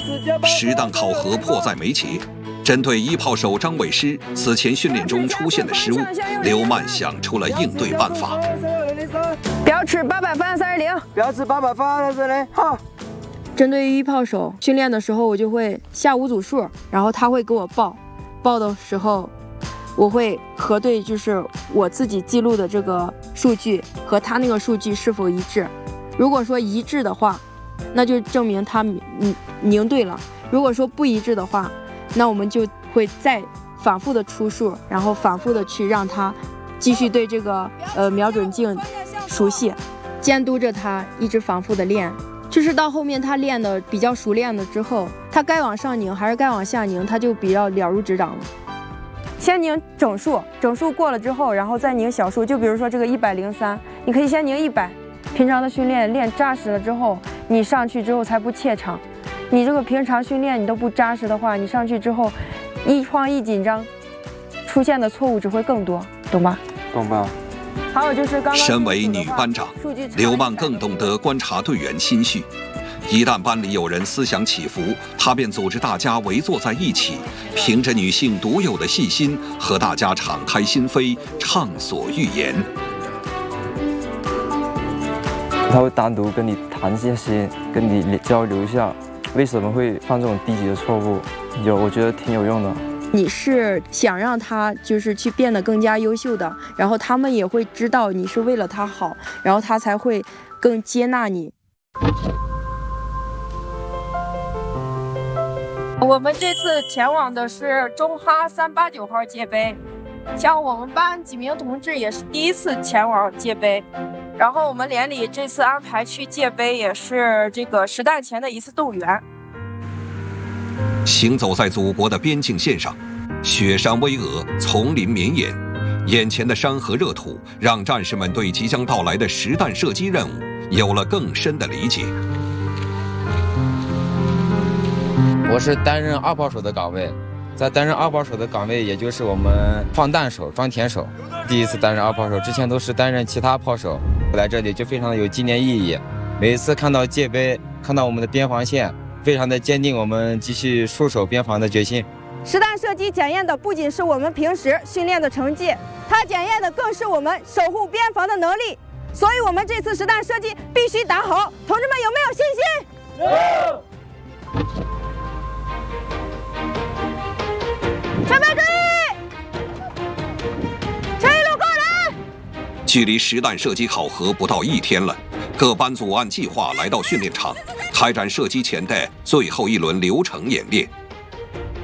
实弹考核迫在眉睫。针对一炮手张伟师此前训练中出现的失误，刘曼想出了应对办法。 标尺800翻320， 标尺800翻320，好。 针对于一炮手训练的时候，我就会下5组数，然后他会给我报的时候，我会核对，就是我自己记录的这个数据和他那个数据是否一致。如果说一致的话，那就证明他赢对了；如果说不一致的话，那我们就会再反复的出数，然后反复的去让他继续对这个瞄准镜熟悉，监督着他一直反复的练。就是到后面他练的比较熟练了之后，他该往上拧还是该往下拧，他就比较了如指掌了。先拧整数，整数过了之后，然后再拧小数。就比如说这个103，你可以先拧100。平常的训练练扎实了之后，你上去之后才不怯场。你这个平常训练你都不扎实的话，你上去之后一慌一紧张，出现的错误只会更多，懂吗？ 懂吧。 还有就是刚刚身为女班长，刘曼更懂得观察队员心绪。一旦班里有人思想起伏，她便组织大家围坐在一起，凭着女性独有的细心，和大家敞开心扉，畅所欲言。 他会单独跟你谈这些，跟你交流一下，为什么会犯这种低级的错误？我觉得挺有用的。 你是想让他就是去变得更加优秀的，然后他们也会知道你是为了他好，然后他才会更接纳你。 我们这次前往的是中哈389号界碑，像我们班几名同志也是第一次前往界碑，然后我们连里这次安排去界碑也是这个实弹前的一次动员。 行走在祖国的边境线上，雪山巍峨，丛林绵延，眼前的山河热土让战士们对即将到来的实弹射击任务有了更深的理解。 我是担任2炮手的岗位，在担任2炮手的岗位，也就是我们放弹手、装填手。第一次担任2炮手，之前都是担任其他炮手。来这里就非常的有纪念意义。每一次看到界碑，看到我们的边防线，非常的坚定我们继续戍守边防的决心。 实弹射击检验的不仅是我们平时训练的成绩，它检验的更是我们守护边防的能力。所以我们这次实弹射击必须打好，同志们有没有信心？有。全班注意！前一路过人！ 距离实弹射击考核不到1天了，各班组按计划来到训练场，开展射击前的最后一轮流程演练。